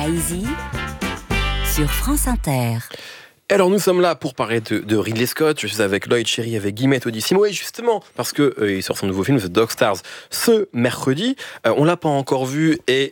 Daisy sur France Inter. Alors nous sommes là pour parler de Ridley Scott. Je suis avec Lloyd Cherry, avec Guillemette Odissimo, et justement parce que il sort son nouveau film The Dog Stars ce mercredi. On l'a pas encore vu et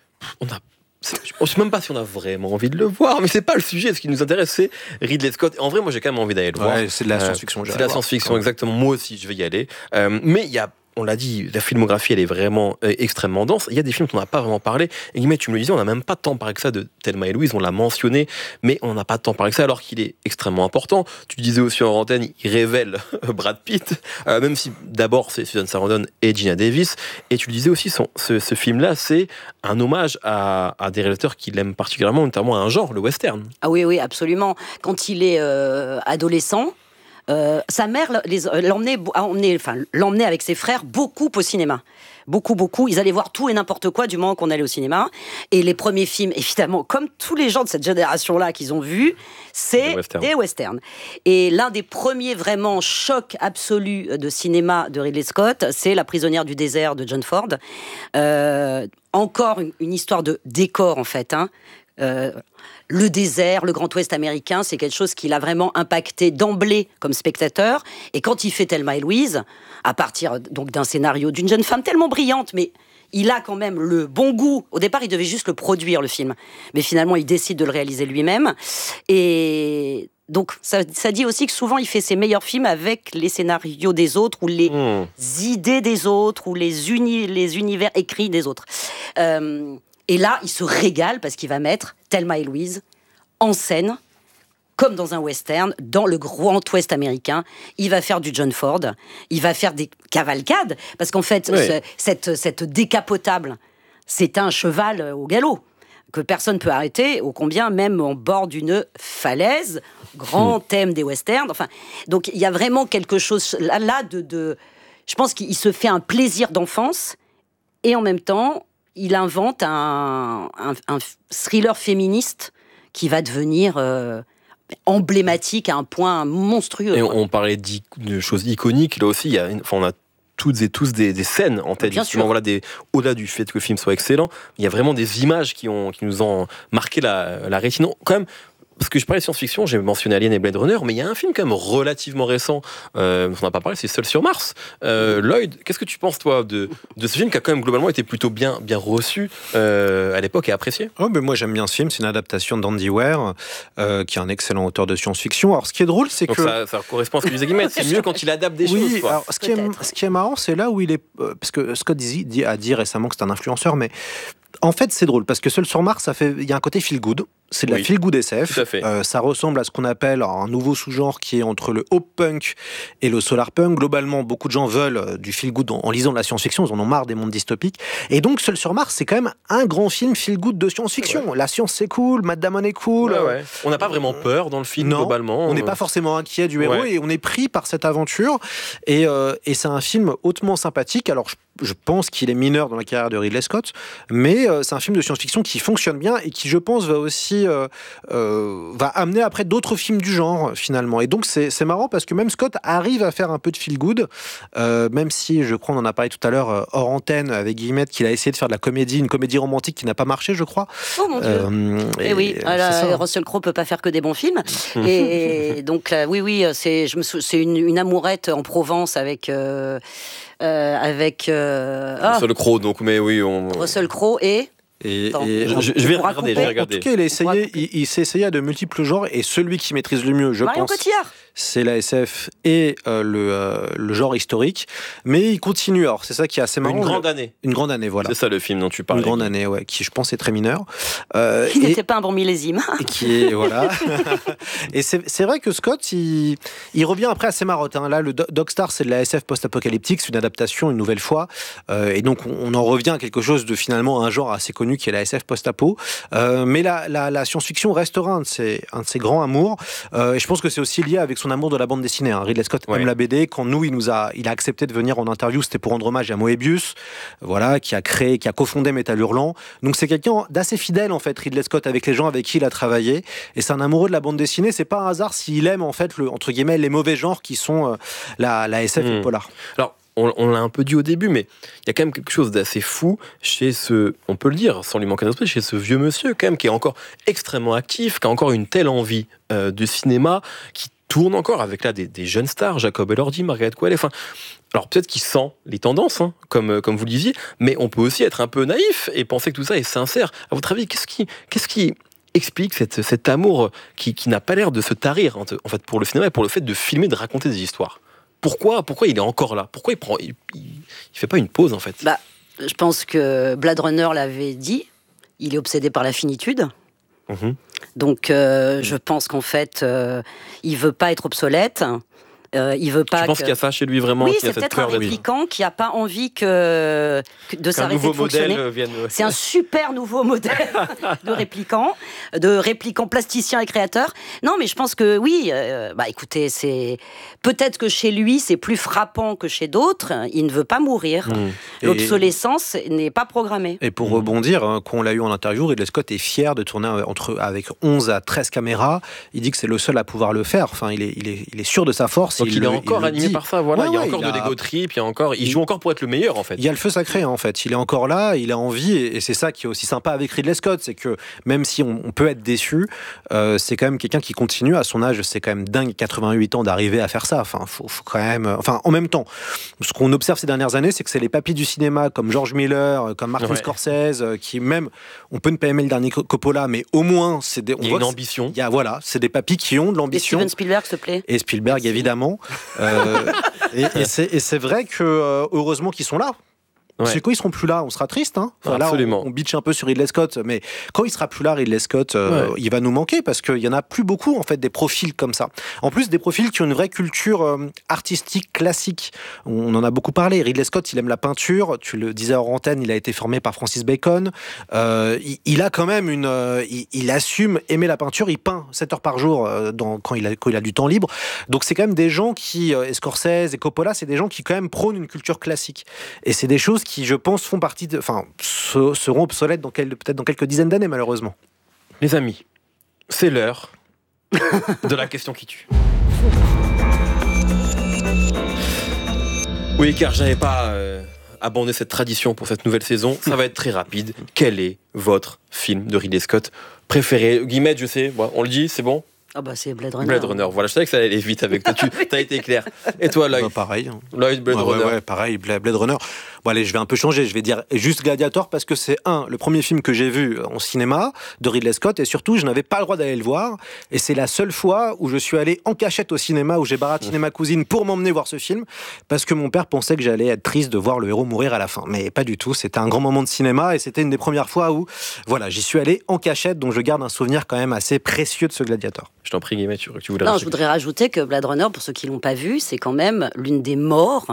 je sais même pas si on a vraiment envie de le voir, mais c'est pas le sujet. Ce qui nous intéresse, c'est Ridley Scott. En vrai, moi j'ai quand même envie d'aller le voir. C'est de la science-fiction. C'est de la science-fiction, exactement. Moi aussi, je vais y aller. Mais il y a, on l'a dit, la filmographie, elle est vraiment extrêmement dense. Il y a des films dont on n'a pas vraiment parlé. Et Guillemette, tu me le disais, on n'a même pas tant parlé que ça de Thelma et Louise. On l'a mentionné, mais on n'a pas tant parlé que ça, alors qu'il est extrêmement important. Tu disais aussi en antenne, il révèle Brad Pitt, même si d'abord c'est Susan Sarandon et Gina Davis. Et tu le disais aussi, ce film-là, c'est un hommage à des réalisateurs qu'il aime particulièrement, notamment à un genre, le western. Ah oui, absolument. Quand il est adolescent, sa mère l'emmenait avec ses frères beaucoup au cinéma. Beaucoup. Ils allaient voir tout et n'importe quoi du moment qu'on allait au cinéma. Et les premiers films, évidemment, comme tous les gens de cette génération-là qu'ils ont vus, c'est des westerns. Et l'un des premiers vraiment chocs absolus de cinéma de Ridley Scott, c'est La prisonnière du désert de John Ford. Encore une histoire de décor, en fait, le désert, le Grand Ouest américain, c'est quelque chose qui l'a vraiment impacté d'emblée comme spectateur. Et quand il fait Thelma et Louise, à partir donc d'un scénario d'une jeune femme tellement brillante, mais il a quand même le bon goût. Au départ, il devait juste le produire, le film. Mais finalement, il décide de le réaliser lui-même. Et donc, ça dit aussi que souvent, il fait ses meilleurs films avec les scénarios des autres, ou les idées des autres, ou les univers écrits des autres. Et là, il se régale parce qu'il va mettre Thelma et Louise en scène, comme dans un western, dans le Grand Ouest américain. Il va faire du John Ford, il va faire des cavalcades, parce qu'en fait, cette décapotable, c'est un cheval au galop, que personne ne peut arrêter, ô combien même en bord d'une falaise, grand thème des westerns. Enfin, donc il y a vraiment quelque chose là de... Je pense qu'il se fait un plaisir d'enfance, et en même temps, il invente un thriller féministe qui va devenir emblématique à un point monstrueux. Et on parlait de choses iconiques. Là aussi, on a toutes et tous des scènes en tête. Justement, voilà, au-delà du fait que le film soit excellent, il y a vraiment des images qui nous ont marqué la rétine. Quand même, parce que je parlais de science-fiction, j'ai mentionné Alien et Blade Runner, mais il y a un film quand même relativement récent, on n'a pas parlé, c'est Seul sur Mars. Lloyd, qu'est-ce que tu penses, toi, de ce film qui a quand même globalement été plutôt bien reçu à l'époque et apprécié? Moi j'aime bien ce film, c'est une adaptation d'Andy Weir, qui est un excellent auteur de science-fiction. Alors ce qui est drôle, c'est que... Ça correspond à ce que disait Guillemette, c'est mieux quand il adapte des choses. Alors, ce qui est marrant, c'est là où il est... Parce que Scott a dit récemment que c'est un influenceur, mais... En fait, c'est drôle, parce que Seul sur Mars, il y a un côté feel-good. C'est de la feel-good SF. Tout à fait. Ça ressemble à ce qu'on appelle un nouveau sous-genre qui est entre le pop-punk et le solar-punk. Globalement, beaucoup de gens veulent du feel-good en lisant de la science-fiction. Ils en ont marre des mondes dystopiques. Et donc, Seul sur Mars, c'est quand même un grand film feel-good de science-fiction. La science, c'est cool. Matt Damon est cool. On n'a pas vraiment peur dans le film, globalement. On n'est pas forcément inquiet du héros et on est pris par cette aventure. Et c'est un film hautement sympathique. Alors, je pense qu'il est mineur dans la carrière de Ridley Scott, mais c'est un film de science-fiction qui fonctionne bien et qui, je pense, va aussi va amener après d'autres films du genre, finalement. Et donc, c'est marrant parce que même Scott arrive à faire un peu de feel-good, même si, je crois, on en a parlé tout à l'heure hors antenne avec Guillemette, qu'il a essayé de faire de la comédie, une comédie romantique qui n'a pas marché, je crois. Oh mon Dieu. Et oui, Russell Crowe peut pas faire que des bons films. Et donc, c'est une amourette en Provence avec Russell Crowe, donc, mais oui, Russell Crowe et je vais regarder. En tout cas, il s'est essayé à de multiples genres, et celui qui maîtrise le mieux, je pense, c'est la SF et le genre historique. Mais il continue. Alors, c'est ça qui est assez marrant. Une grande année, voilà. C'est ça le film dont tu parles. Une grande année, qui je pense est très mineur. Qui n'était pas un bon millésime. Et qui est, voilà. Et c'est vrai que Scott, il revient après assez marotte. Là, le Dog Star, c'est de la SF post-apocalyptique, c'est une adaptation une nouvelle fois. Et donc, on en revient à quelque chose de finalement un genre assez connu qui est la SF post-apo. Mais la science-fiction restera un de ses grands amours. Et je pense que c'est aussi lié avec son amour de la bande dessinée. Ridley Scott aime la BD. Quand il a accepté de venir en interview, c'était pour rendre hommage à Moebius, qui a cofondé Métal Hurlant. Donc c'est quelqu'un d'assez fidèle, en fait, Ridley Scott, avec les gens avec qui il a travaillé. Et c'est un amoureux de la bande dessinée. C'est pas un hasard s'il aime, en fait, entre guillemets, les mauvais genres qui sont la SF et le polar. Alors, on l'a un peu dit au début, mais il y a quand même quelque chose d'assez fou chez on peut le dire sans lui manquer de respect, chez ce vieux monsieur quand même qui est encore extrêmement actif, qui a encore une telle envie de cinéma, qui tourne encore avec là des jeunes stars, Jacob Elordi, Margaret Qualley. Enfin, alors peut-être qu'il sent les tendances, hein, comme vous le disiez, mais on peut aussi être un peu naïf et penser que tout ça est sincère. À votre avis, qu'est-ce qui explique cet amour qui n'a pas l'air de se tarir en fait pour le cinéma et pour le fait de filmer, de raconter des histoires? Pourquoi il est encore là? Pourquoi il fait pas une pause en fait? Je pense que Blade Runner l'avait dit, il est obsédé par la finitude. Mmh. Donc je pense qu'en fait il veut pas être obsolète. Il veut pas. Je pense qu'il y a ça chez lui vraiment. Oui, qu'il y a c'est cette peut-être un peur répliquant qui a pas envie de s'arrêter de fonctionner. C'est un super nouveau modèle de répliquant plasticien et créateur. Non, mais je pense que oui. Écoutez, c'est peut-être que chez lui c'est plus frappant que chez d'autres. Il ne veut pas mourir. L'obsolescence n'est pas programmée. Et pour rebondir, quand on l'a eu en interview, Ridley Scott est fier de tourner avec 11 à 13 caméras. Il dit que c'est le seul à pouvoir le faire. Enfin, il est sûr de sa force. Donc il est encore animé par ça, voilà. Ouais, il y a encore de l'ego trip, il joue encore pour être le meilleur en fait. Il y a le feu sacré en fait. Il est encore là, il a envie, et c'est ça qui est aussi sympa avec Ridley Scott, c'est que même si on peut être déçu, c'est quand même quelqu'un qui continue à son âge. C'est quand même dingue, 88 ans d'arriver à faire ça. Enfin, faut quand même. Enfin, en même temps, ce qu'on observe ces dernières années, c'est que c'est les papis du cinéma comme George Miller, comme Martin Scorsese, qui même, on peut ne pas aimer le dernier Coppola, mais au moins c'est des. Il y a une ambition. C'est des papis qui ont de l'ambition. Et Steven Spielberg, s'il te plaît. Et Spielberg, évidemment. Et c'est vrai que heureusement qu'ils sont là. C'est quand ils seront plus là, on sera triste. Hein. Enfin, absolument. Là, on bitch un peu sur Ridley Scott, mais quand il sera plus là, Ridley Scott, il va nous manquer parce qu'il y en a plus beaucoup en fait des profils comme ça. En plus, des profils qui ont une vraie culture artistique classique. On en a beaucoup parlé. Ridley Scott, il aime la peinture. Tu le disais hors antenne, il a été formé par Francis Bacon. Il a quand même il assume aimer la peinture. Il peint 7 heures par jour quand il a du temps libre. Donc c'est quand même des gens qui, Scorsese et Coppola, c'est des gens qui quand même prônent une culture classique. Et c'est des choses qui, je pense, font partie seront obsolètes peut-être dans quelques dizaines d'années, malheureusement. Les amis, c'est l'heure de la question qui tue. Oui, car j'avais pas abandonné cette tradition pour cette nouvelle saison. Ça va être très rapide. Quel est votre film de Ridley Scott préféré? Guillemette, je sais, on le dit, c'est bon? Ah bah c'est Blade Runner. Blade Runner, voilà, je savais que ça allait aller vite avec toi, t'as été clair. Et toi, Lloyd? Pareil. Lloyd, Blade Runner. Ouais, pareil, Blade Runner. Bon, allez, je vais un peu changer, je vais dire juste Gladiator parce que c'est le premier film que j'ai vu en cinéma de Ridley Scott, et surtout, je n'avais pas le droit d'aller le voir, et c'est la seule fois où je suis allé en cachette au cinéma, où j'ai baratiné ma cousine pour m'emmener voir ce film, parce que mon père pensait que j'allais être triste de voir le héros mourir à la fin. Mais pas du tout, c'était un grand moment de cinéma, et c'était une des premières fois où, voilà, j'y suis allé en cachette, donc je garde un souvenir quand même assez précieux de ce Gladiator. Je t'en prie, Guillemette, tu voulais Non, je voudrais rajouter que Blade Runner, pour ceux qui ne l'ont pas vu, c'est quand même l'une des morts,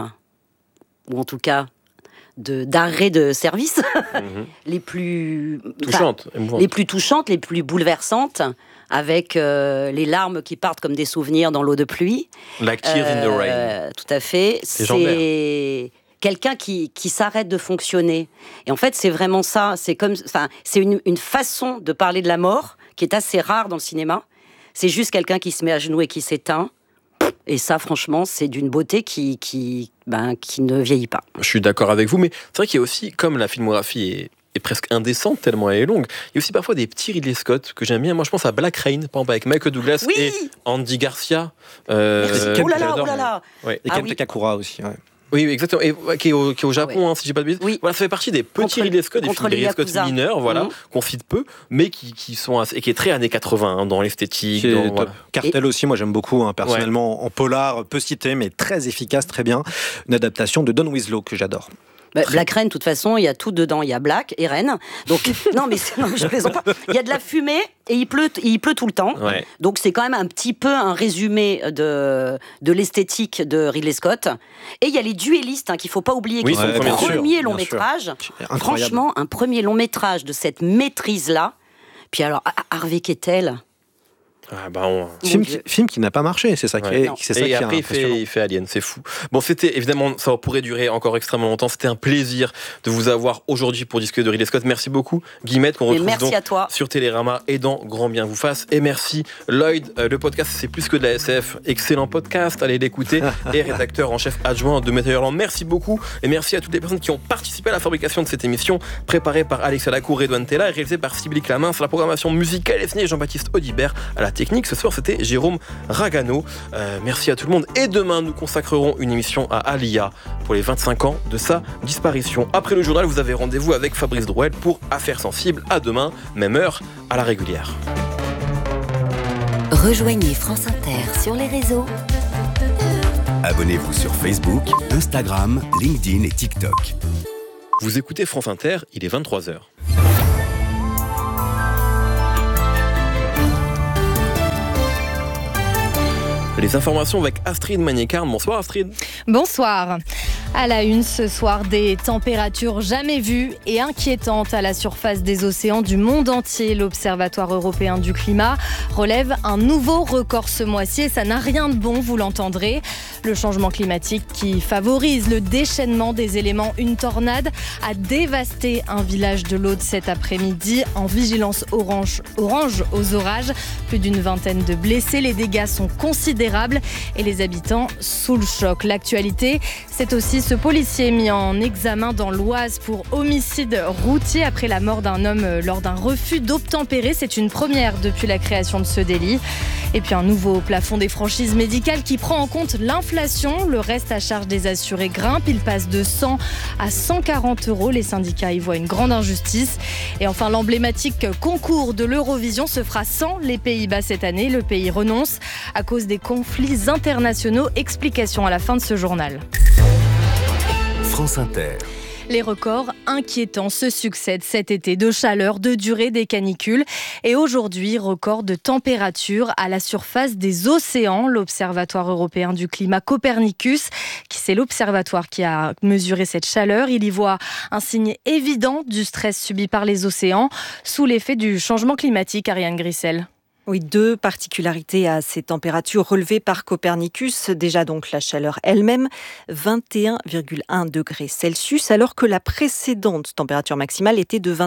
ou en tout cas d'arrêt de service, les plus touchantes, les plus bouleversantes, avec les larmes qui partent comme des souvenirs dans l'eau de pluie. Like Tears in the Rain. Tout à fait. C'est quelqu'un qui s'arrête de fonctionner. Et en fait, c'est vraiment ça. C'est une façon de parler de la mort qui est assez rare dans le cinéma. C'est juste quelqu'un qui se met à genoux et qui s'éteint. Et ça, franchement, c'est d'une beauté qui ne vieillit pas. Je suis d'accord avec vous, mais c'est vrai qu'il y a aussi, comme la filmographie est presque indécente tellement elle est longue, il y a aussi parfois des petits Ridley Scott que j'aime bien. Moi, je pense à Black Rain, par exemple, avec Michael Douglas et Andy Garcia. Merci. Oh là là. Ouais. Et Ken Takakura aussi, ouais. Oui, exactement. Et qui est au Japon, si je dis pas de bêtises. Oui. Voilà, ça fait partie des petits Ridley Scott, des films Ridley Scott mineurs, qu'on cite peu, mais qui sont et qui est très années 80 dans l'esthétique. Cartel aussi, moi j'aime beaucoup, personnellement, en polar, peu cité, mais très efficace, très bien. Une adaptation de Don Winslow que j'adore. Black Rain, de toute façon, il y a tout dedans. Il y a Black et Rain. Donc, non, mais je plaisante pas. Il y a de la fumée et il pleut tout le temps. Ouais. Donc, c'est quand même un petit peu un résumé de l'esthétique de Ridley Scott. Et il y a les duellistes, qu'il ne faut pas oublier, qui sont le premier long métrage. Franchement, un premier long métrage de cette maîtrise-là. Puis alors, Harvey Keitel. Ah bah Film qui n'a pas marché, c'est ça qui est, c'est ça qui et est après impressionnant. il fait Alien, c'est fou. Bon, c'était évidemment, ça pourrait durer encore extrêmement longtemps. C'était un plaisir de vous avoir aujourd'hui pour discuter de Ridley Scott. Merci beaucoup Guillemette, qu'on retrouve donc à toi. sur Télérama et dans Grand Bien vous fasse. Et merci Lloyd, le podcast c'est plus que de la SF, excellent podcast, allez l'écouter, et rédacteur en chef adjoint de Météorland. Merci beaucoup et merci à toutes les personnes qui ont participé à la fabrication de cette émission, préparée par Alexia Lacour et Edouane Tella et réalisée par Sybille Clamin. Sur la programmation musicale et signée Jean-Baptiste Audibert. À la technique ce soir c'était Jérôme Ragano. Merci à tout le monde et demain nous consacrerons une émission à Alia pour les 25 ans de sa disparition. Après le journal, vous avez rendez-vous avec Fabrice Drouel pour Affaires sensibles. À demain, même heure, à la régulière. Rejoignez France Inter sur les réseaux. Abonnez-vous sur Facebook, Instagram, LinkedIn et TikTok. Vous écoutez France Inter, il est 23h. Les informations avec Astrid Magnécarne. Bonsoir Astrid. Bonsoir. À la une ce soir, des températures jamais vues et inquiétantes à la surface des océans du monde entier. L'Observatoire européen du climat relève un nouveau record ce mois-ci et ça n'a rien de bon, vous l'entendrez. Le changement climatique qui favorise le déchaînement des éléments. Une tornade a dévasté un village de l'Aude cet après-midi en vigilance orange aux orages. Plus d'une vingtaine de blessés. Les dégâts sont considérables et les habitants sous le choc. L'actualité, c'est aussi ce policier mis en examen dans l'Oise pour homicide routier après la mort d'un homme lors d'un refus d'obtempérer. C'est une première depuis la création de ce délit. Et puis un nouveau plafond des franchises médicales qui prend en compte l'inflation. Le reste à charge des assurés grimpe. Il passe de 100 à 140 €. Les syndicats y voient une grande injustice. Et enfin, l'emblématique concours de l'Eurovision se fera sans les Pays-Bas cette année. Le pays renonce à cause des conflits internationaux. Explication à la fin de ce journal. France Inter. Les records inquiétants se succèdent cet été de chaleur, de durée des canicules. Et aujourd'hui, record de température à la surface des océans. L'Observatoire européen du climat Copernicus, c'est l'observatoire qui a mesuré cette chaleur. Il y voit un signe évident du stress subi par les océans sous l'effet du changement climatique. Ariane Grissel. Oui, deux particularités à ces températures relevées par Copernicus. Déjà donc la chaleur elle-même, 21,1 degrés Celsius, alors que la précédente température maximale était de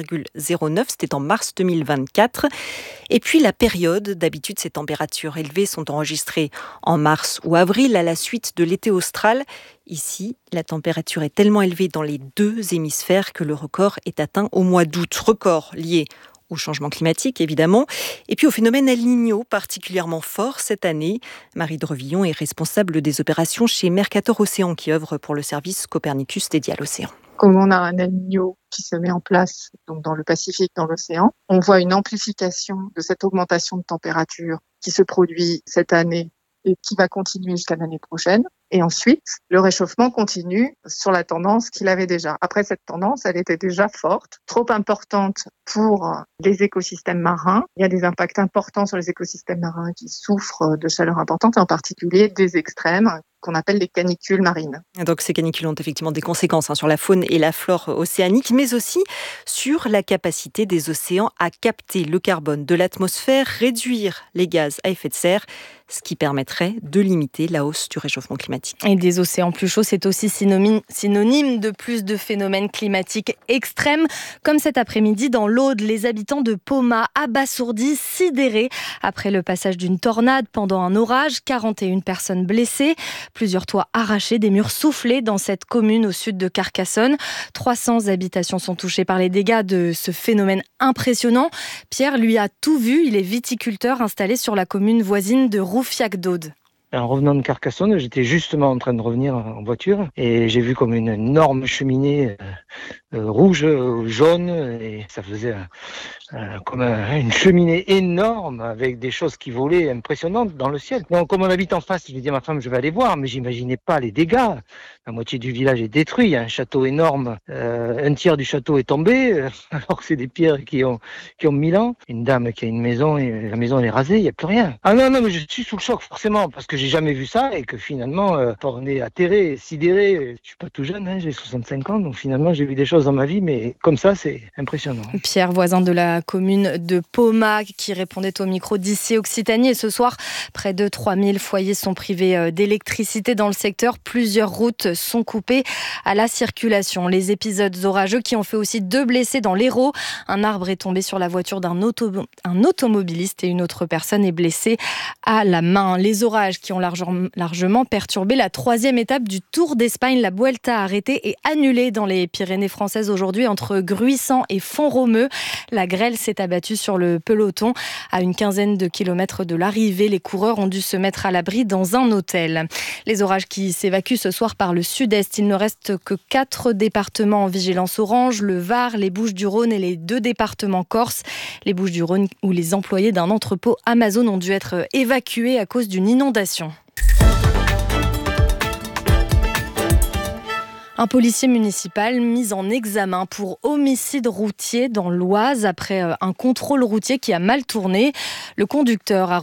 21,09, c'était en mars 2024. Et puis la période, d'habitude ces températures élevées sont enregistrées en mars ou avril à la suite de l'été austral. Ici, la température est tellement élevée dans les deux hémisphères que le record est atteint au mois d'août. Record lié au changement climatique, évidemment, et puis au phénomène El Niño, particulièrement fort cette année. Marie Drevillon est responsable des opérations chez Mercator Océan, qui œuvre pour le service Copernicus dédié à l'océan. Comme on a un El Niño qui se met en place donc dans le Pacifique, dans l'océan, on voit une amplification de cette augmentation de température qui se produit cette année et qui va continuer jusqu'à l'année prochaine. Et ensuite, le réchauffement continue sur la tendance qu'il avait déjà. Après, cette tendance, elle était déjà forte, trop importante pour les écosystèmes marins. Il y a des impacts importants sur les écosystèmes marins qui souffrent de chaleur importante, en particulier des extrêmes qu'on appelle les canicules marines. Donc ces canicules ont effectivement des conséquences sur la faune et la flore océanique, mais aussi sur la capacité des océans à capter le carbone de l'atmosphère, réduire les gaz à effet de serre, ce qui permettrait de limiter la hausse du réchauffement climatique. Et des océans plus chauds, c'est aussi synonyme de plus de phénomènes climatiques extrêmes. Comme cet après-midi dans l'Aude, les habitants de Poma, abasourdis, sidérés après le passage d'une tornade pendant un orage, 41 personnes blessées, plusieurs toits arrachés, des murs soufflés dans cette commune au sud de Carcassonne. 300 habitations sont touchées par les dégâts de ce phénomène impressionnant. Pierre, lui, a tout vu. Il est viticulteur installé sur la commune voisine de Roufiac-d'Aude. En revenant de Carcassonne, j'étais justement en train de revenir en voiture et j'ai vu comme une énorme cheminée rouge, jaune, et ça faisait comme une cheminée énorme avec des choses qui volaient impressionnantes dans le ciel. Donc comme on habite en face, je lui ai dit à ma femme, je vais aller voir, mais j'imaginais pas les dégâts. La moitié du village est détruit, il y a un château énorme, un tiers du château est tombé, alors que c'est des pierres qui ont 1000 ans. Une dame qui a une maison et la maison elle est rasée, il n'y a plus rien. Ah non, mais je suis sous le choc forcément, parce que j'ai jamais vu ça et que finalement, on est atterré, sidéré. Je suis pas tout jeune, j'ai 65 ans, donc finalement j'ai vu des choses chose dans ma vie, mais comme ça, c'est impressionnant. Pierre, voisin de la commune de Pomac, qui répondait au micro d'ici Occitanie. Et ce soir, près de 3000 foyers sont privés d'électricité dans le secteur. Plusieurs routes sont coupées à la circulation. Les épisodes orageux qui ont fait aussi 2 blessés dans l'Hérault. Un arbre est tombé sur la voiture d'un automobiliste et une autre personne est blessée à la main. Les orages qui ont largement perturbé la 3e étape du Tour d'Espagne. La Vuelta arrêtée et annulée dans les Pyrénées françaises aujourd'hui entre Gruissant et Font-Romeu. La grêle s'est abattue sur le peloton. À une quinzaine de kilomètres de l'arrivée, les coureurs ont dû se mettre à l'abri dans un hôtel. Les orages qui s'évacuent ce soir par le sud-est. Il ne reste que 4 départements en vigilance orange, le Var, les Bouches-du-Rhône et les 2 départements corses. Les Bouches-du-Rhône où les employés d'un entrepôt Amazon ont dû être évacués à cause d'une inondation. Un policier municipal mis en examen pour homicide routier dans l'Oise après un contrôle routier qui a mal tourné. Le conducteur a